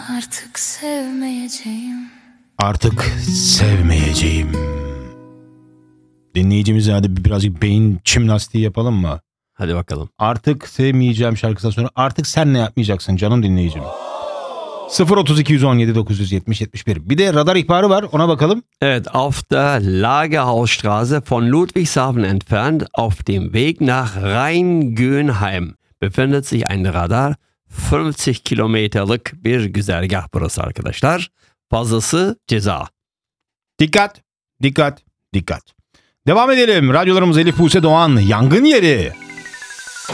Artık sevmeyeceğim. Artık sevmeyeceğim. Dinleyicimize hadi birazcık beyin çimnastiği yapalım mı? Hadi bakalım. Artık sevmeyeceğim şarkısından sonra artık sen ne yapmayacaksın canım dinleyicim? 03217 970 71. Bir de radar ihbarı var, ona bakalım. Evet, auf der Lagerhausstraße von Ludwigshafen entfernt, auf dem Weg nach Rheingönheim, befindet sich ein Radar. 50 kilometrelik bir güzergah burası arkadaşlar. Fazlası ceza. Dikkat, dikkat, dikkat. Devam edelim. Radyolarımız Elif Buse Doğan, Yangın Yeri.